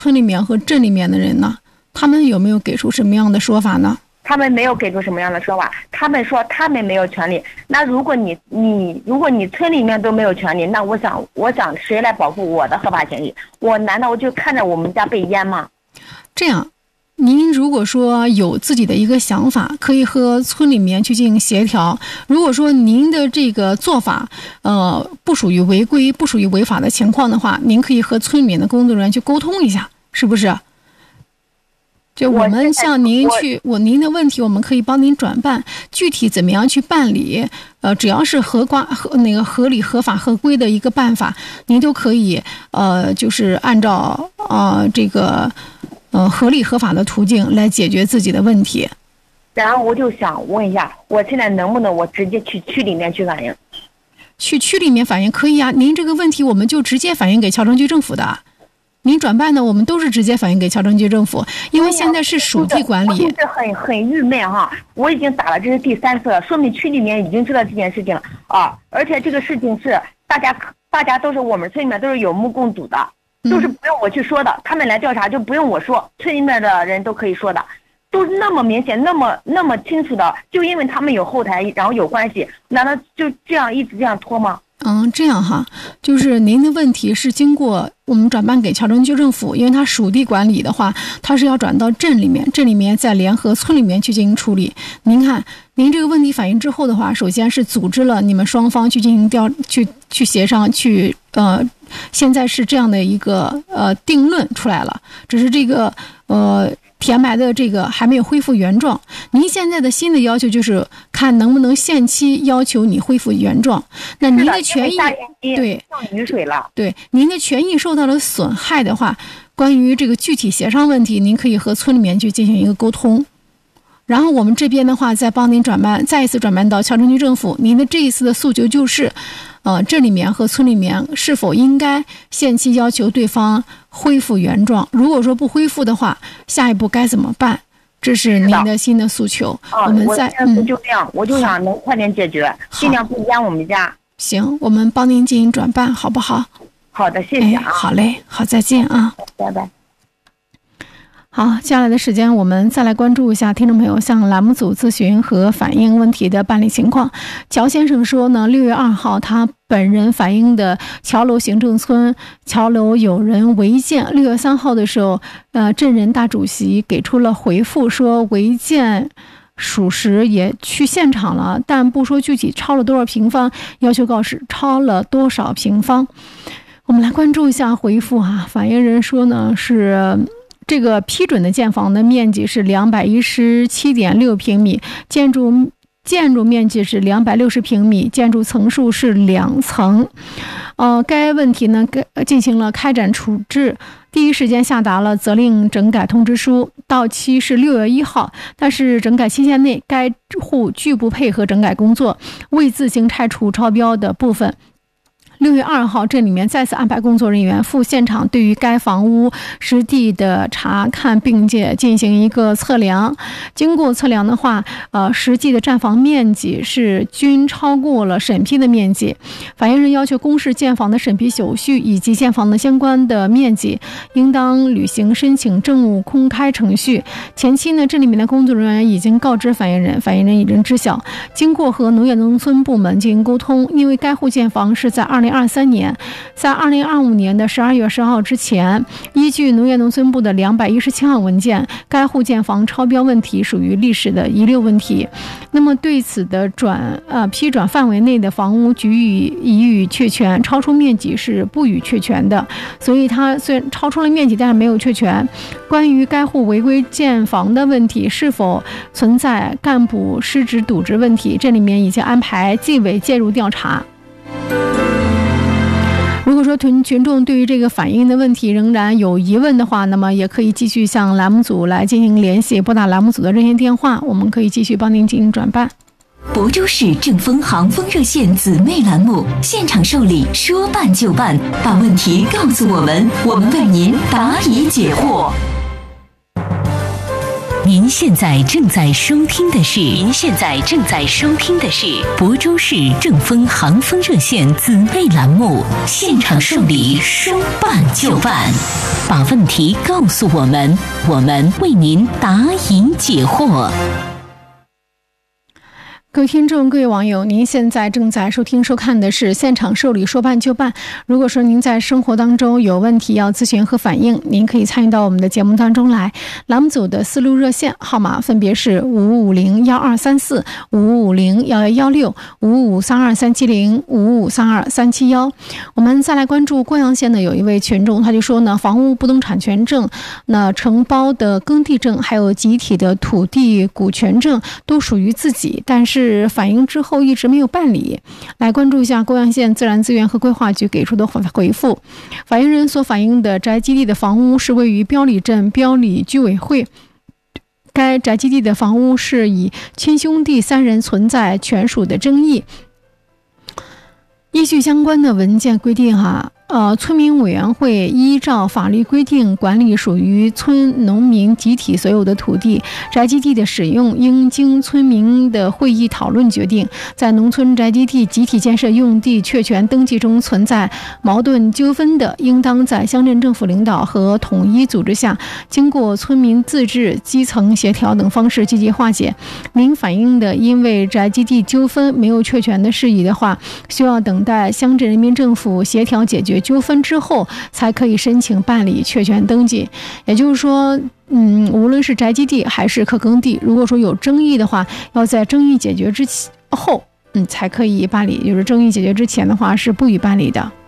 村里面和镇里面的人呢，他们有没有给出什么样的说法呢？ 他们没有给出什么样的说法，他们说他们没有权利。那如果你村里面都没有权利，那我想谁来保护我的合法权益？我难道我就看着我们家被淹吗？ 这样，您如果说有自己的一个想法，可以和村里面去进行协调。如果说您的这个做法，不属于违规、不属于违法的情况的话，您可以和村里面的工作人员去沟通一下，是不是？就我们向您您的问题，我们可以帮您转办，具体怎么样去办理，只要是合理、合法、合规的一个办法，您都可以就是按照这个合理合法的途径来解决自己的问题。 然后我就想问一下，我现在能不能我直接去区里面去反映？ 去区里面反映可以啊，您这个问题我们就直接反映给侨政局政府的。您转办呢，我们都是直接反映给侨政局政府，因为现在是属地管理。 我就是很郁闷哈，我已经打了，这是第3次了，说明区里面已经知道这件事情了啊！而且这个事情是大家都是我们村里面都是有目共睹的，都是不用我去说的，他们来调查就不用我说，村里面的人都可以说的，都是那么明显、那么清楚的，就因为他们有后台，然后有关系，难道就这样一直这样拖吗？ 这样哈，就是您的问题是经过我们转办给侨政局政府，因为它属地管理的话，它是要转到镇里面再联合村里面去进行处理。您看，您这个问题反映之后的话，首先是组织了你们双方去进行去协商，现在是这样的一个定论出来了，只是这个填埋的这个还没有恢复原状。您现在的新的要求就是看能不能限期要求你恢复原状。那您的权益对雨水了， 对您的权益受到了损害的话，关于这个具体协商问题，您可以和村里面去进行一个沟通。然后我们这边的话，再帮您再一次转办到侨政局政府。您的这一次的诉求就是，镇里面和村里面是否应该限期要求对方恢复原状？如果说不恢复的话，下一步该怎么办？这是您的新的诉求。我们就这样，我就想能快点解决，尽量不淹我们家。 行，我们帮您进行转办，好不好？ 好的，谢谢啊。 好嘞，好，再见啊， 拜拜。 好，接下来的时间我们再来关注一下听众朋友向栏目组咨询和反映问题的办理情况。乔先生说呢，6月2号他本人反映的桥楼行政村桥楼有人违建，6月3号的时候，镇人大主席给出了回复，说违建属实，也去现场了，但不说具体超了多少平方，要求告示超了多少平方。我们来关注一下回复啊，反映人说呢是这个批准的建房的面积是217.6平米，建筑面积是260平米，建筑层数是2层。该问题呢进行了开展处置，第一时间下达了责令整改通知书，到期是6月1号，但是整改期限内该户拒不配合整改工作，未自行拆除超标的部分。6月2号，镇里面再次安排工作人员赴现场，对于该房屋实地的查看，并且进行一个测量。经过测量的话，实际的占房面积是均超过了审批的面积。反映人要求公示建房的审批手续以及建房的相关的面积，应当履行申请政务公开程序。前期呢，镇里面的工作人员已经告知反映人，反映人已经知晓。经过和农业农村部门进行沟通，因为该户建房是在2023年，在2025年的12月10号之前，依据农业农村部的217号文件，该户建房超标问题属于历史的遗留问题。那么对此的批转范围内的房屋予以确权，超出面积是不予确权的，所以它虽然超出了面积，但是没有确权。关于该户违规建房的问题是否存在干部失职渎职问题，这里面已经安排纪委介入调查。如果说群众对于这个反映的问题仍然有疑问的话，那么也可以继续向栏目组来进行联系，拨打栏目组的热线电话，我们可以继续帮您进行转办。 亳州市政风航风热线姊妹栏目，现场受理，说办就办，把问题告诉我们，我们为您答疑解惑。 您现在正在收听的是亳州市正风航风热线姊妹栏目，现场受理，说办就办，把问题告诉我们，我们为您答疑解惑。 各位听众，各位网友，您现在正在收听收看的是现场受理，说办就办。如果说您在生活当中有问题要咨询和反映，您可以参与到我们的节目当中来。栏目组的4路热线号码分别是55501234、55501116、55323705、55323771。我们再来关注贵阳县的有一位群众，他就说呢，房屋不动产权证、承包的耕地证，还有集体的土地股权证都属于自己，但是反映之后一直没有办理。来关注一下贵阳县自然资源和规划局给出的回复。反映人所反映的宅基地的房屋是位于标里镇标里居委会，该宅基地的房屋是以亲兄弟3人存在权属的争议。依据相关的文件规定村民委员会依照法律规定管理属于村农民集体所有的土地，宅基地的使用应经村民的会议讨论决定。在农村宅基地集体建设用地确权登记中存在矛盾纠纷的，应当在乡镇政府领导和统一组织下，经过村民自治、基层协调等方式积极化解。您反映的因为宅基地纠纷没有确权的事宜的话，需要等待乡镇人民政府协调解决纠纷之后才可以申请办理确权登记。也就是说无论是宅基地还是可耕地，如果说有争议的话，要在争议解决之后才可以办理，就是争议解决之前的话是不予办理的。